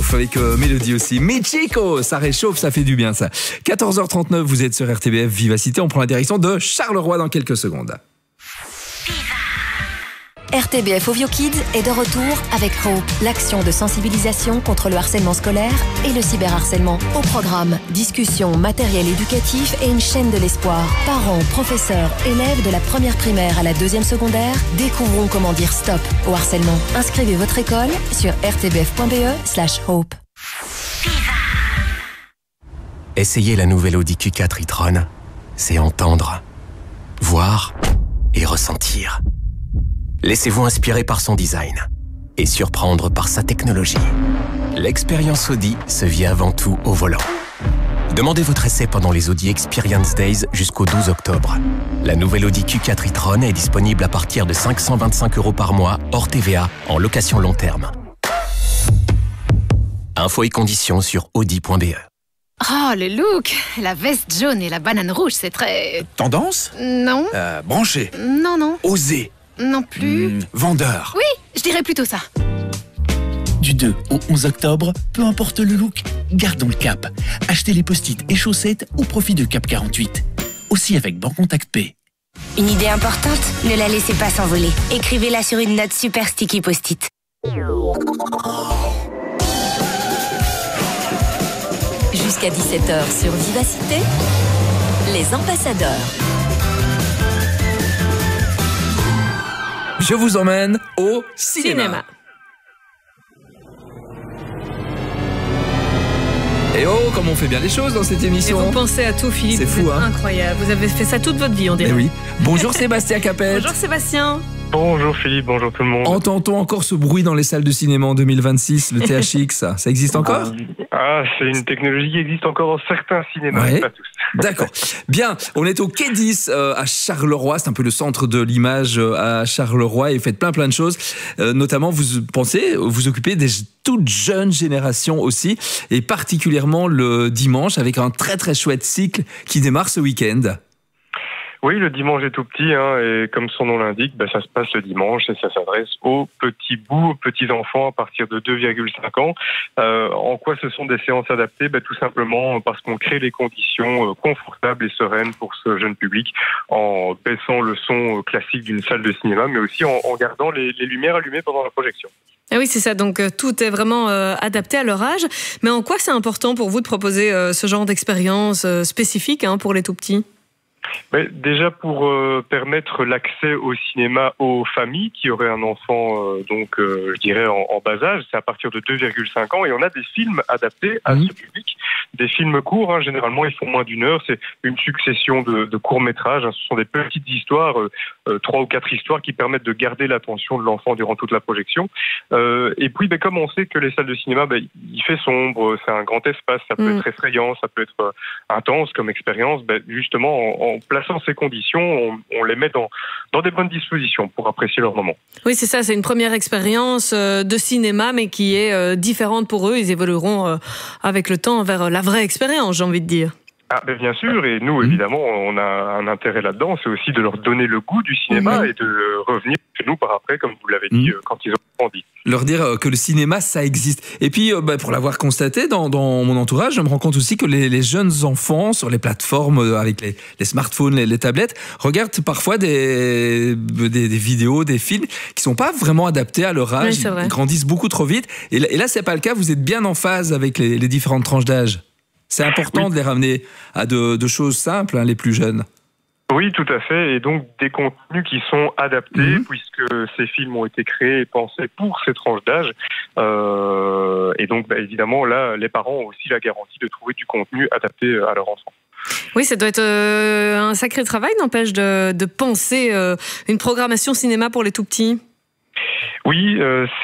réchauffe avec Mélodie aussi. Michiko, ça réchauffe, ça fait du bien ça. 14h39, vous êtes sur RTBF Vivacité. On prend la direction de Charleroi dans quelques secondes. RTBF Ovio Kids est de retour avec Hope, l'action de sensibilisation contre le harcèlement scolaire et le cyberharcèlement. Au programme, discussions, matériel éducatif et une chaîne de l'espoir. Parents, professeurs, élèves de la première primaire à la deuxième secondaire, découvrons comment dire stop au harcèlement. Inscrivez votre école sur rtbf.be/hope. Essayez la nouvelle Audi Q4 e-tron, c'est entendre, voir et ressentir. Laissez-vous inspirer par son design et surprendre par sa technologie. L'expérience Audi se vit avant tout au volant. Demandez votre essai pendant les Audi Experience Days jusqu'au 12 octobre. La nouvelle Audi Q4 e-tron est disponible à partir de 525 € par mois, hors TVA, en location long terme. Infos et conditions sur audi.be. Oh, le look! La veste jaune et la banane rouge, c'est très... Tendance ? Non. Branché. Non. Osé. Non plus. Vendeur. Oui, je dirais plutôt ça. Du 2 au 11 octobre, peu importe le look, gardons le cap. Achetez les post-it et chaussettes au profit de Cap 48. Aussi avec Bancontact Pay. Une idée importante, ne la laissez pas s'envoler. Écrivez-la sur une note super sticky post-it. Jusqu'à 17h sur Vivacité, les ambassadeurs. Je vous emmène au cinéma. Et oh, comme on fait bien les choses dans cette émission. Et vous pensez à tout, Philippe. C'est fou, hein. Incroyable. Vous avez fait ça toute votre vie, on dirait. Eh oui. Bonjour Sébastien Capet. Bonjour Sébastien. Bonjour Philippe, bonjour tout le monde. Entend-on encore ce bruit dans les salles de cinéma en 2026, le THX, ça existe encore? C'est une technologie qui existe encore dans certains cinémas, ouais. Pas tous. D'accord. Bien, on est au Quai 10 à Charleroi, c'est un peu le centre de l'image à Charleroi et vous faites plein de choses. Notamment, vous pensez vous occuper des toutes jeunes générations aussi et particulièrement le dimanche avec un très chouette cycle qui démarre ce week-end. Oui, le dimanche est tout petit, et comme son nom l'indique, ça se passe le dimanche et ça s'adresse aux petits bouts, aux petits enfants à partir de 2,5 ans. En quoi ce sont des séances adaptées? Tout simplement parce qu'on crée les conditions confortables et sereines pour ce jeune public en baissant le son classique d'une salle de cinéma, mais aussi en gardant les lumières allumées pendant la projection. Ah oui, c'est ça. Donc, tout est vraiment adapté à leur âge. Mais en quoi c'est important pour vous de proposer ce genre d'expérience spécifique pour les tout-petits? Déjà pour permettre l'accès au cinéma aux familles qui auraient un enfant, je dirais en bas âge, c'est à partir de 2,5 ans, et on a des films adaptés à ce public, des films courts, généralement ils font moins d'1 heure, c'est une succession de courts-métrages, ce sont des petites histoires, 3 ou 4 histoires qui permettent de garder l'attention de l'enfant durant toute la projection. Et puis comme on sait que les salles de cinéma, il fait sombre, c'est un grand espace, ça peut être effrayant, ça peut être intense comme expérience, justement en plaçant ces conditions, on les met dans des bonnes dispositions pour apprécier leur moment. Oui, c'est ça, c'est une première expérience de cinéma, mais qui est différente pour eux. Ils évolueront avec le temps vers la vraie expérience, j'ai envie de dire. Bien sûr, et nous, évidemment, on a un intérêt là-dedans, c'est aussi de leur donner le goût du cinéma et de revenir chez nous par après, comme vous l'avez dit, quand ils ont grandi. Leur dire que le cinéma, ça existe. Et puis, pour l'avoir constaté dans mon entourage, je me rends compte aussi que les jeunes enfants, sur les plateformes, avec les smartphones, les tablettes, regardent parfois des vidéos, des films qui sont pas vraiment adaptés à leur âge. Oui, ils grandissent beaucoup trop vite. Et là, c'est pas le cas. Vous êtes bien en phase avec les différentes tranches d'âge. C'est important de les ramener à de choses simples, les plus jeunes. Oui, tout à fait. Et donc, des contenus qui sont adaptés, puisque ces films ont été créés et pensés pour ces tranches d'âge. Et donc, évidemment, là, les parents ont aussi la garantie de trouver du contenu adapté à leur enfant. Oui, ça doit être un sacré travail, n'empêche, de penser une programmation cinéma pour les tout-petits. Oui,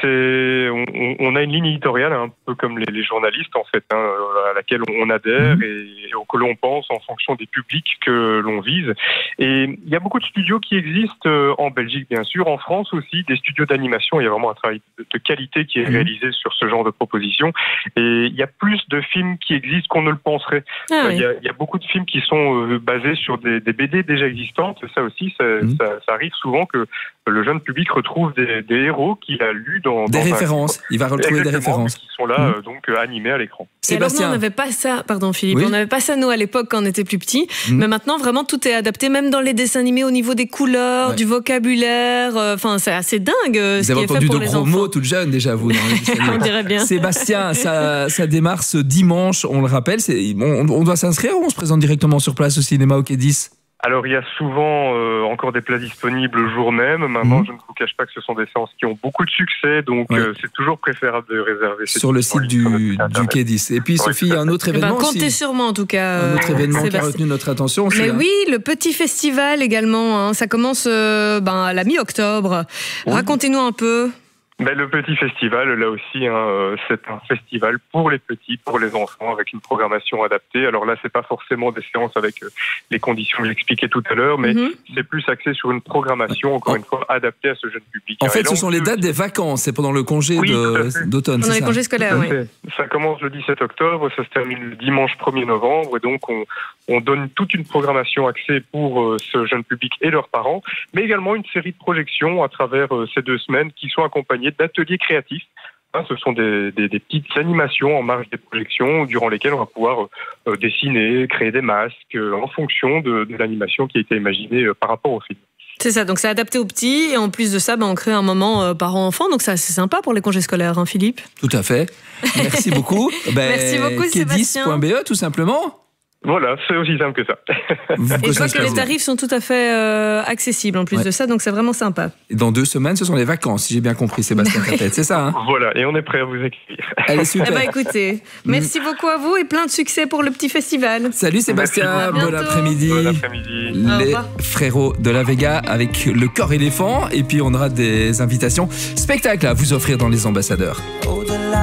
on a une ligne éditoriale un peu comme les journalistes en fait, à laquelle on adhère et que l'on pense en fonction des publics que l'on vise. Et il y a beaucoup de studios qui existent en Belgique bien sûr, en France aussi, des studios d'animation. Il y a vraiment un travail de qualité qui est réalisé sur ce genre de propositions. Et il y a plus de films qui existent qu'on ne le penserait. Il y a beaucoup de films qui sont basés sur des BD déjà existantes. Ça aussi, ça arrive souvent que le jeune public retrouve des héros qu'il a lus dans Des un références. livre. Il va retrouver des Exactement, références. qui sont là donc animés à l'écran. Et alors, nous, Sébastien. on n'avait pas ça, pardon Philippe, Oui. on n'avait pas ça nous à l'époque quand on était plus petits, mais maintenant vraiment tout est adapté, même dans les dessins animés au niveau des couleurs, Ouais. du vocabulaire, enfin c'est assez dingue ce Vous qui avez est fait entendu pour de les gros enfants. mots toute jeune déjà, vous. Dans les dessins animés. On dirait bien. Sébastien, ça démarre ce dimanche, on le rappelle. On doit s'inscrire ou on se présente directement sur place au cinéma au Quai 10? Alors, il y a souvent encore des places disponibles le jour même. Maintenant, je ne vous cache pas que ce sont des séances qui ont beaucoup de succès, donc c'est toujours préférable de réserver sur le site du Quai 10. Et puis, Sophie, il y a un autre Eh ben, événement comptez aussi. sûrement en tout cas. Un autre événement qui a Sébastien. retenu notre attention aussi. Mais hein. oui, le petit festival également, hein. Ça commence à la mi-octobre. Oui. Racontez-nous un peu. Le petit festival, là aussi, c'est un festival pour les petits, pour les enfants, avec une programmation adaptée. Alors là, c'est pas forcément des séances avec les conditions que j'expliquais tout à l'heure, mais c'est plus axé sur une programmation, encore une fois, adaptée à ce jeune public. En fait, Et là, ce sont les dates des vacances. C'est pendant le congé Oui, tout à fait. d'automne. Pendant c'est les ça congés scolaires, oui. Ça commence le 17 octobre, ça se termine le dimanche 1er novembre, et donc on donne toute une programmation axée pour ce jeune public et leurs parents, mais également une série de projections à travers ces 2 semaines qui sont accompagnées d'ateliers créatifs. Ce sont des petites animations en marge des projections durant lesquelles on va pouvoir dessiner, créer des masques en fonction de l'animation qui a été imaginée par rapport au film. C'est ça, donc c'est adapté aux petits et en plus de ça, on crée un moment parents-enfants, donc c'est assez sympa pour les congés scolaires, hein, Philippe. Tout à fait. Merci beaucoup. Merci beaucoup, Sébastien. Quai10.be, tout simplement. Voilà, c'est aussi simple que ça. Et je vois que les tarifs sont tout à fait accessibles en plus de ça, donc c'est vraiment sympa. Et dans 2 semaines, ce sont les vacances, si j'ai bien compris, Sébastien Capet. C'est ça, hein? Voilà, et on est prêt à vous accueillir. Allez, super. Eh ben écoutez, merci beaucoup à vous et plein de succès pour le petit festival. Salut Sébastien, Merci. bon après-midi. Bon après-midi. Au Les revoir. frérots de la Vega avec le corps éléphant. Et puis on aura des invitations spectacles à vous offrir dans les ambassadeurs.